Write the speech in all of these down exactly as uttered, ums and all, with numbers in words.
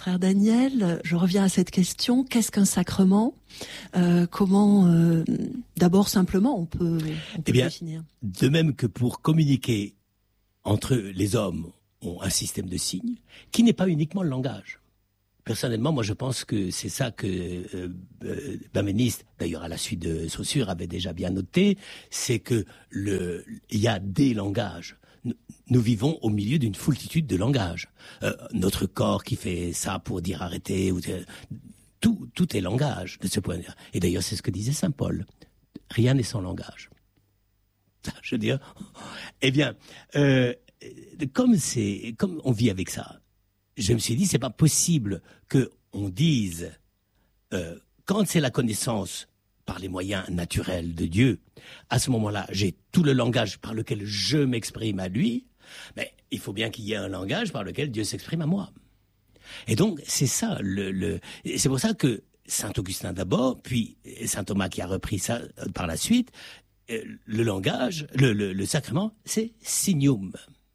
frère Daniel, je reviens à cette question. Qu'est-ce qu'un sacrement ? euh, Comment, euh, d'abord simplement, on peut, on peut eh bien, le définir ? De même que pour communiquer entre les hommes, ont un système de signes qui n'est pas uniquement le langage. Personnellement, moi, je pense que c'est ça que euh, euh, Benveniste, d'ailleurs à la suite de Saussure, avait déjà bien noté, c'est que le, il y a des langages. Nous, nous vivons au milieu d'une foultitude de langages. Euh, notre corps qui fait ça pour dire arrêtez, ou, tout, tout est langage de ce point de vue. Et d'ailleurs, c'est ce que disait saint Paul. Rien n'est sans langage. Je veux dire, eh bien, euh, comme c'est, comme on vit avec ça. Je me suis dit, c'est pas possible que on dise, euh, quand c'est la connaissance par les moyens naturels de Dieu, à ce moment-là, j'ai tout le langage par lequel je m'exprime à lui, mais il faut bien qu'il y ait un langage par lequel Dieu s'exprime à moi. Et donc, c'est ça, le, le, c'est pour ça que saint Augustin d'abord, puis saint Thomas qui a repris ça par la suite, le langage, le, le, le sacrement, c'est signum.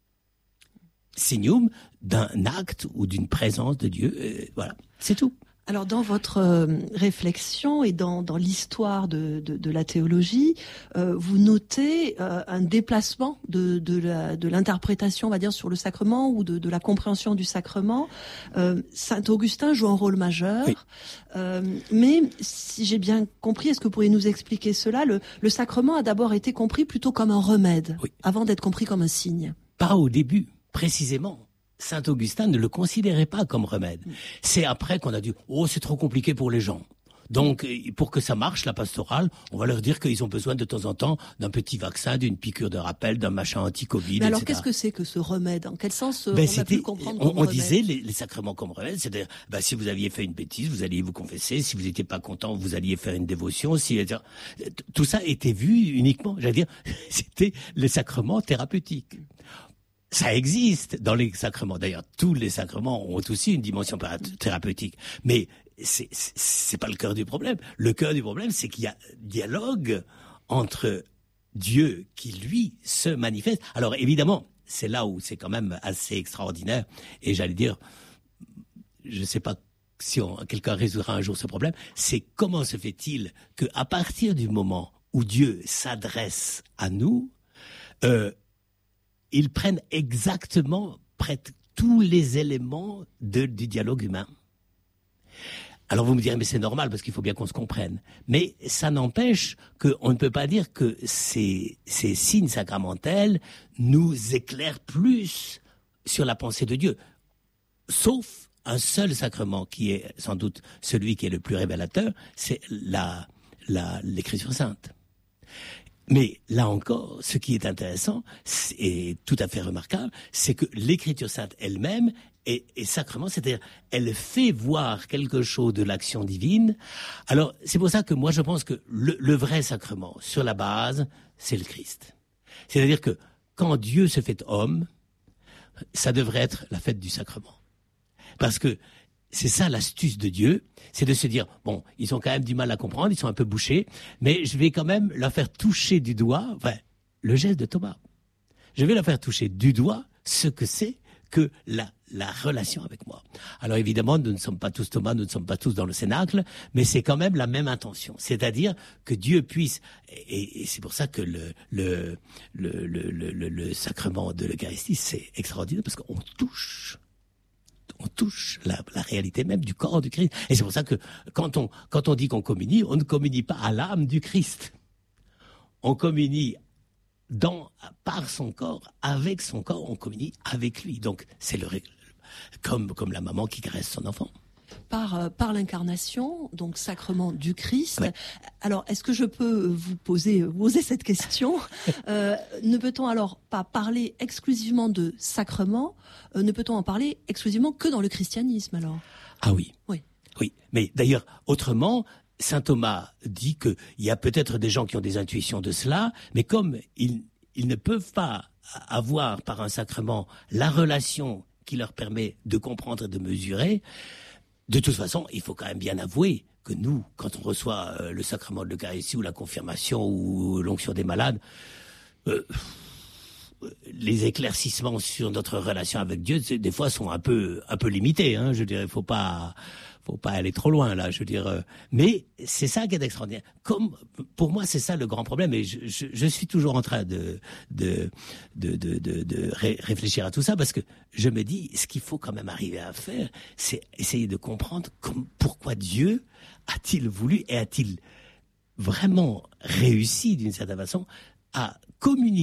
Signum d'un acte ou d'une présence de Dieu, euh, voilà, c'est tout. Alors dans votre euh, réflexion et dans, dans l'histoire de, de, de la théologie, euh, vous notez euh, un déplacement de, de, la, de l'interprétation, on va dire, sur le sacrement ou de, de la compréhension du sacrement. Euh, Saint Augustin joue un rôle majeur, oui. euh, mais si j'ai bien compris, est-ce que vous pourriez nous expliquer cela ? Le, le sacrement a d'abord été compris plutôt comme un remède, oui. avant d'être compris comme un signe. Pas au début. Précisément, saint Augustin ne le considérait pas comme remède. C'est après qu'on a dit « Oh, c'est trop compliqué pour les gens ». Donc, pour que ça marche, la pastorale, on va leur dire qu'ils ont besoin de temps en temps d'un petit vaccin, d'une piqûre de rappel, d'un machin anti-Covid, Mais alors, et cetera. qu'est-ce que c'est que ce remède ? En quel sens ben, on a pu le comprendre on, comme on remède ? disait les, les sacrements comme remède, c'est-à-dire, ben, si vous aviez fait une bêtise, vous alliez vous confesser. Si vous n'étiez pas content, vous alliez faire une dévotion. Si, tout ça était vu uniquement, j'allais dire, c'était les sacrements thérapeutiques. Ça existe dans les sacrements. D'ailleurs, tous les sacrements ont aussi une dimension thérapeutique. Mais c'est, c'est, c'est pas le cœur du problème. Le cœur du problème, c'est qu'il y a dialogue entre Dieu qui, lui, se manifeste. Alors, évidemment, c'est là où c'est quand même assez extraordinaire. Et j'allais dire, je sais pas si on, quelqu'un résoudra un jour ce problème, c'est comment se fait-il qu'à partir du moment où Dieu s'adresse à nous, euh, ils prennent exactement presque tous les éléments de, du dialogue humain. Alors vous me direz, mais c'est normal parce qu'il faut bien qu'on se comprenne. Mais ça n'empêche qu'on ne peut pas dire que ces, ces signes sacramentels nous éclairent plus sur la pensée de Dieu. Sauf un seul sacrement qui est sans doute celui qui est le plus révélateur, c'est la, la, l'Écriture sainte. Mais là encore, ce qui est intéressant et tout à fait remarquable, c'est que l'Écriture sainte elle-même est, est sacrement, c'est-à-dire elle fait voir quelque chose de l'action divine. Alors c'est pour ça que moi je pense que le, le vrai sacrement, sur la base, c'est le Christ. C'est-à-dire que quand Dieu se fait homme, ça devrait être la fête du sacrement. Parce que c'est ça l'astuce de Dieu, c'est de se dire, bon, ils ont quand même du mal à comprendre, ils sont un peu bouchés, mais je vais quand même leur faire toucher du doigt, enfin, le geste de Thomas. Je vais leur faire toucher du doigt ce que c'est que la, la relation avec moi. Alors évidemment, nous ne sommes pas tous Thomas, nous ne sommes pas tous dans le cénacle, mais c'est quand même la même intention. C'est-à-dire que Dieu puisse, et, et c'est pour ça que le, le, le, le, le, le sacrement de l'Eucharistie, c'est extraordinaire, parce qu'on touche. On touche la, la réalité même du corps du Christ. Et c'est pour ça que quand on, quand on dit qu'on communie, on ne communie pas à l'âme du Christ. On communie dans, par son corps, avec son corps, on communie avec lui. Donc c'est le, comme, comme la maman qui caresse son enfant. Par, euh, par l'incarnation, donc sacrement du Christ. Ouais. Alors, est-ce que je peux vous poser, vous poser cette question ? euh, Ne peut-on alors pas parler exclusivement de sacrement ? euh, Ne peut-on en parler exclusivement que dans le christianisme alors ? Ah oui. Oui. Oui. Mais d'ailleurs, autrement, saint Thomas dit qu'il y a peut-être des gens qui ont des intuitions de cela, mais comme ils, ils ne peuvent pas avoir par un sacrement la relation qui leur permet de comprendre et de mesurer, de toute façon, il faut quand même bien avouer que nous, quand on reçoit euh, le sacrement de l'Eucharistie ou la confirmation ou l'onction des malades, euh, les éclaircissements sur notre relation avec Dieu, des fois, sont un peu, un peu limités. Hein, je dirais, faut pas, faut pas aller trop loin là. Je veux dire, euh, mais c'est ça qui est extraordinaire. Comme pour moi, c'est ça le grand problème. Et je, je, je suis toujours en train de, de, de, de, de, de ré- réfléchir à tout ça parce que je me dis, ce qu'il faut quand même arriver à faire, c'est essayer de comprendre comme, pourquoi Dieu a-t-il voulu et a-t-il vraiment réussi d'une certaine façon à communiquer